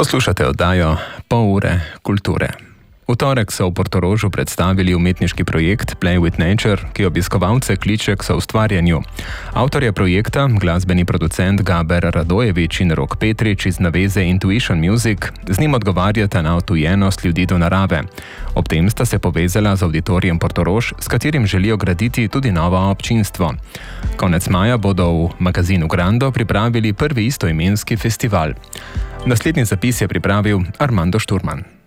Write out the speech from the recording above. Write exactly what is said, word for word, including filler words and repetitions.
Poslušate oddajo Pol ure kulture. V torek so v Portorožu predstavili umetniški projekt Play with Nature, ki obiskovalce kliče k soustvarjanju. Avtorja projekta, glasbeni producent Gaber Radojevič in Rok Petrič iz naveze Intuition Music, z njim odgovarjata na odtujenost ljudi do narave. Ob tem sta se povezala z Auditorijem Portorož, s katerim želijo graditi tudi novo občinstvo. Konec maja bodo v magazinu Grando pripravili prvi istoimenski festival. Naslednji zapis je pripravil Armando Šturman.